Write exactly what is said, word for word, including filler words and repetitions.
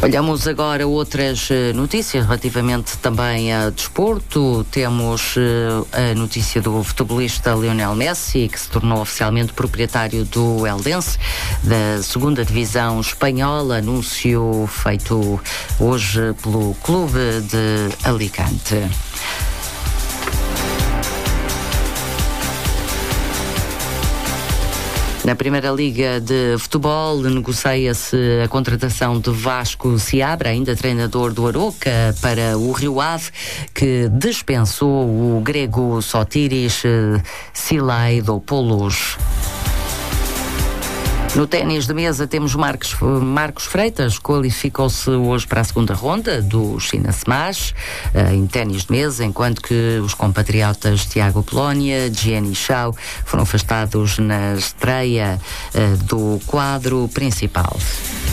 Olhamos agora outras notícias relativamente também a desporto. Temos a notícia do futebolista Lionel Messi, que se tornou oficialmente proprietário do Eldense, da segunda divisão espanhola, anúncio feito hoje pelo clube de Alicante. Na Primeira Liga de Futebol, negocia-se a contratação de Vasco Seabra, ainda treinador do Aroca, para o Rio Ave, que dispensou o grego Sotiris Silaidopoulos. No ténis de mesa temos Marcos, Marcos Freitas, qualificou-se hoje para a segunda ronda do China Smash uh, em ténis de mesa, enquanto que os compatriotas Tiago Polónia e Gianni Chao foram afastados na estreia uh, do quadro principal.